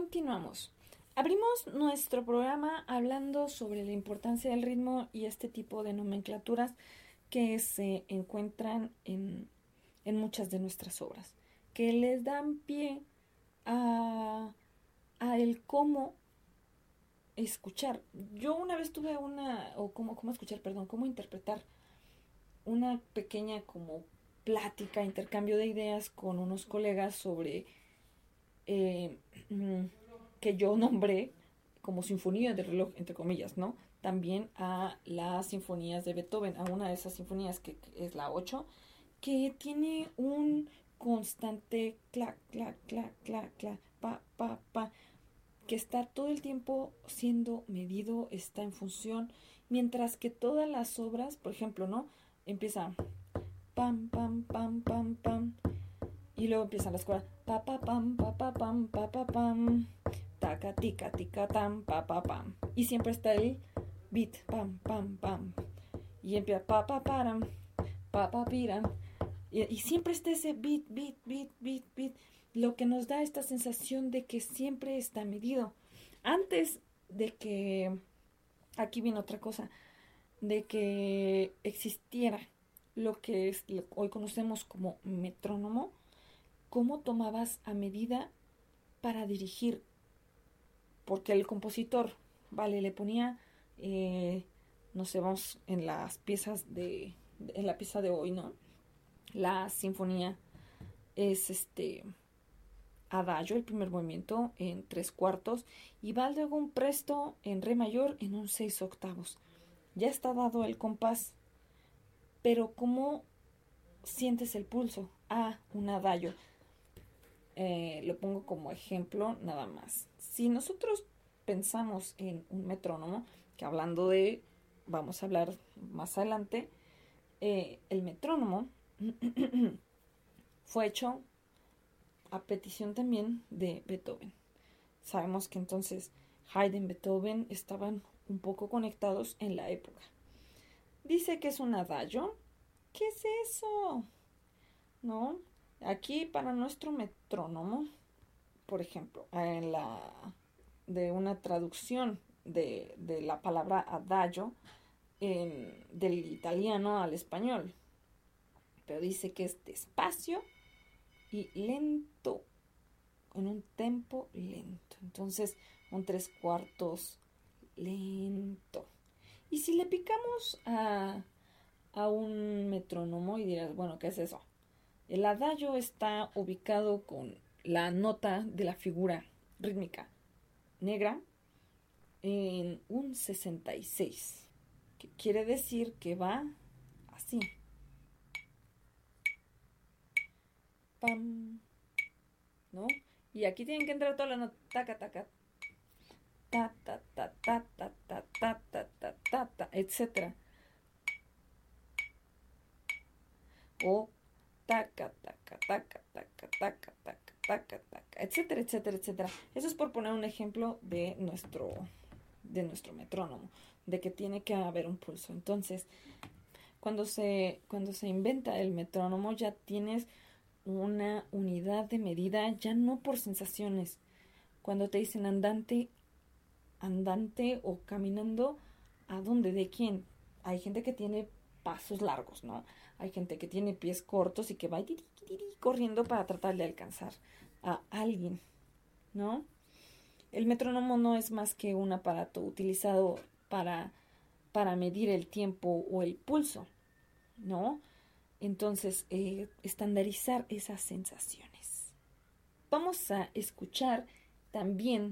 Continuamos. Abrimos nuestro programa hablando sobre la importancia del ritmo y este tipo de nomenclaturas que se encuentran en muchas de nuestras obras, que les dan pie a el cómo escuchar. Yo una vez tuve cómo interpretar una pequeña como plática, intercambio de ideas con unos colegas sobre eh, que yo nombré como sinfonía de reloj, entre comillas, ¿no? También a las sinfonías de Beethoven, a una de esas sinfonías que es la 8, que tiene un constante clac, clac, clac, clac, clac, pa, pa, pa, que está todo el tiempo siendo medido, está en función, mientras que todas las obras, por ejemplo, ¿no? Empieza pam, pam, pam, pam, pam, y luego empiezan las cosas pa, pa, pam, pa, pa, pam, pa, pa, pam, taca, tica, tica, tam, pa, pa, pam. Y siempre está el beat, pam, pam, pam. Y empieza pa, pa, param, pa, pa, piram. Y siempre está ese beat, beat, beat, beat, beat. Lo que nos da esta sensación de que siempre está medido. Antes de que, aquí viene otra cosa, de que existiera lo que hoy conocemos como metrónomo, cómo tomabas a medida para dirigir, porque el compositor, vale, le ponía, no sé, vamos en las piezas en la pieza de hoy, ¿no? La sinfonía es adagio, el primer movimiento en 3/4, y va luego un presto en re mayor en un 6/8. Ya está dado el compás, pero ¿cómo sientes el pulso? Un adagio. Lo pongo como ejemplo nada más. Si nosotros pensamos en un metrónomo, que vamos a hablar más adelante, el metrónomo fue hecho a petición también de Beethoven. Sabemos que entonces Haydn y Beethoven estaban un poco conectados en la época. Dice que es un adagio. ¿Qué es eso? ¿No? Aquí para nuestro metrónomo, por ejemplo, de una traducción de la palabra adagio del italiano al español, pero dice que es despacio y lento, en un tempo lento. Entonces, un 3/4 lento. Y si le picamos a un metrónomo y dirás, bueno, ¿qué es eso? El adagio está ubicado con la nota de la figura rítmica negra en un 66, que quiere decir que va así. Pam, ¿no? Y aquí tienen que entrar toda la nota, taca, taca, ta, ta, ta, ta, ta, ta, ta, ta, ta, ta, ta, etc. O taca, taca, taca, taca, taca, taca, taca, taca, etcétera, etcétera, etcétera. Eso es por poner un ejemplo de nuestro metrónomo, de que tiene que haber un pulso. Entonces, cuando se inventa el metrónomo, ya tienes una unidad de medida, ya no por sensaciones. Cuando te dicen andante o caminando, ¿a dónde? ¿De quién? Hay gente que tiene pasos largos, ¿no? Hay gente que tiene pies cortos y que va corriendo para tratar de alcanzar a alguien, ¿no? El metrónomo no es más que un aparato utilizado para medir el tiempo o el pulso, ¿no? Entonces, estandarizar esas sensaciones. Vamos a escuchar también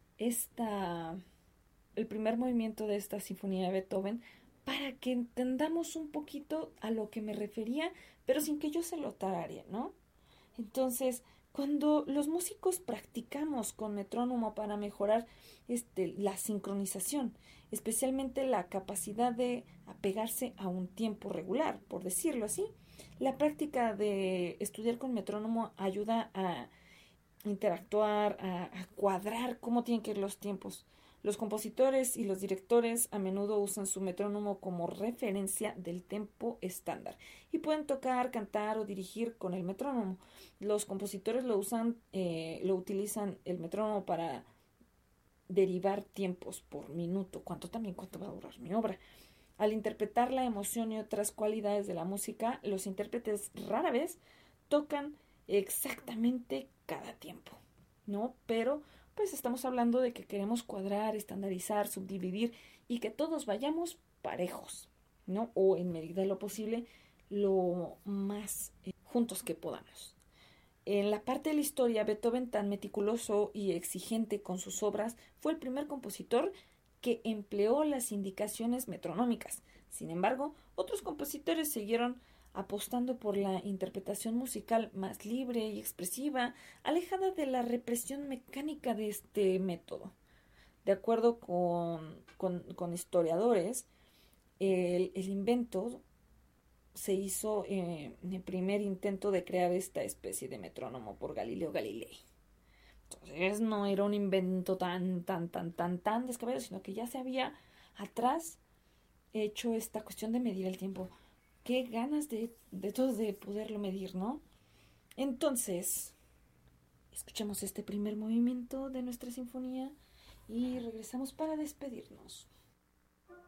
el primer movimiento de esta sinfonía de Beethoven para que entendamos un poquito a lo que me refería, pero sin que yo se lo tarare, ¿no? Entonces, cuando los músicos practicamos con metrónomo para mejorar la sincronización, especialmente la capacidad de apegarse a un tiempo regular, por decirlo así, la práctica de estudiar con metrónomo ayuda a interactuar, a cuadrar cómo tienen que ir los tiempos. Los compositores y los directores a menudo usan su metrónomo como referencia del tempo estándar y pueden tocar, cantar o dirigir con el metrónomo. Los compositores lo utilizan el metrónomo para derivar tiempos por minuto, cuánto va a durar mi obra. Al interpretar la emoción y otras cualidades de la música, los intérpretes rara vez tocan exactamente cada tiempo, ¿no? Pero pues estamos hablando de que queremos cuadrar, estandarizar, subdividir y que todos vayamos parejos, ¿no? O en medida de lo posible, lo más juntos que podamos. En la parte de la historia, Beethoven, tan meticuloso y exigente con sus obras, fue el primer compositor que empleó las indicaciones metronómicas. Sin embargo, otros compositores siguieron apostando por la interpretación musical más libre y expresiva, alejada de la represión mecánica de este método. De acuerdo con historiadores, el invento se hizo en el primer intento de crear esta especie de metrónomo por Galileo Galilei. Entonces no era un invento tan descabellado, sino que ya se había atrás hecho esta cuestión de medir el tiempo. Qué ganas de todos de poderlo medir, ¿no? Entonces, escuchamos este primer movimiento de nuestra sinfonía y regresamos para despedirnos.